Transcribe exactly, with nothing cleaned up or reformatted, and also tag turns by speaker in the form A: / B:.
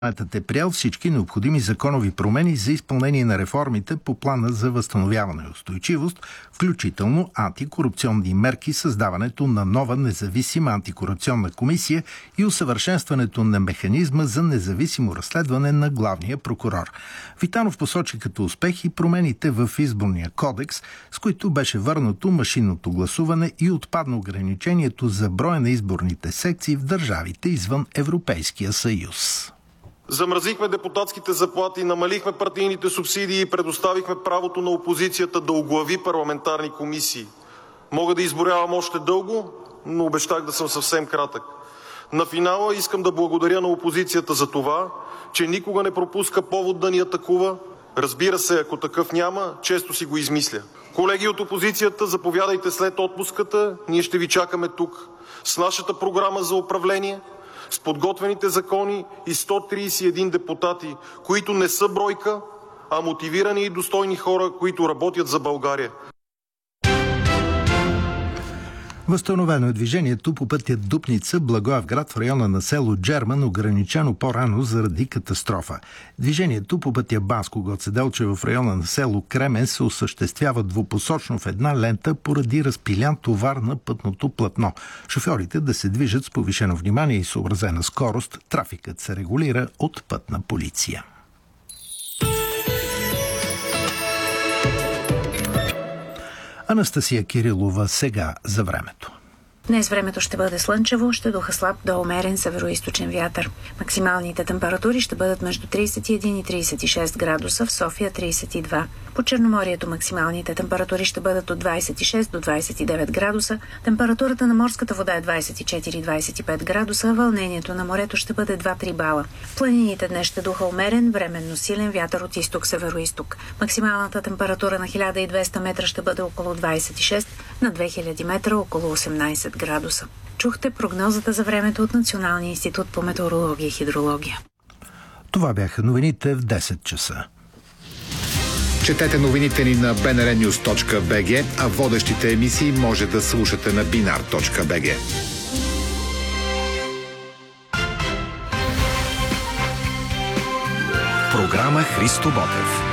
A: Парламентът е приел всички необходими законови промени за изпълнение на реформите по плана за възстановяване и устойчивост, включително антикорупционни мерки, създаването на нова независима антикорупционна комисия и усъвършенстването на механизма за независимо разследване на главния прокурор. Витанов посочи като успех и промените в изборния кодекс, с които беше върнато машинното гласуване и отпадна ограничението за броя на изборните секции в държавите извън Европейския съюз.
B: Замразихме депутатските заплати, намалихме партийните субсидии и предоставихме правото на опозицията да оглави парламентарни комисии. Мога да изброявам още дълго, но обещах да съм съвсем кратък. На финала искам да благодаря на опозицията за това, че никога не пропуска повод да ни атакува. Разбира се, ако такъв няма, често си го измисля. Колеги от опозицията, заповядайте след отпуската, ние ще ви чакаме тук с нашата програма за управление, с подготвените закони и сто тридесет и един депутати, които не са бройка, а мотивирани и достойни хора, които работят за България.
A: Възстановено е движението по пътя Дупница-Благоевград в района на село Джерман, ограничено по-рано заради катастрофа. Движението по пътя Банско-Гоцеделче в района на село Кремен се осъществява двупосочно в една лента поради разпилян товар на пътното платно. Шофьорите да се движат с повишено внимание и съобразена скорост. Трафикът се регулира от пътна полиция. Анастасия Кирилова сега за времето.
C: Днес времето ще бъде слънчево, ще духа слаб до умерен североизточен вятър. Максималните температури ще бъдат между тридесет и един и тридесет и шест градуса, в София тридесет и два. По Черноморието максималните температури ще бъдат от двадесет и шест до двадесет и девет градуса. Температурата на морската вода е двадесет и четири до двадесет и пет градуса, вълнението на морето ще бъде два-три бала. В планините днес ще духа умерен, временно силен вятър от изток-североизток. Максималната температура на хиляда и двеста метра ще бъде около двадесет и шест, на две хиляди метра около осемнадесет градуса. Чухте прогнозата за времето от Националния институт по метеорология и хидрология.
A: Това бяха новините в десет часа.
D: Четете новините ни на би ен ар нюз точка би джи, а водещите емисии може да слушате на би ен ар точка би джи.
E: Програма Христо Ботев.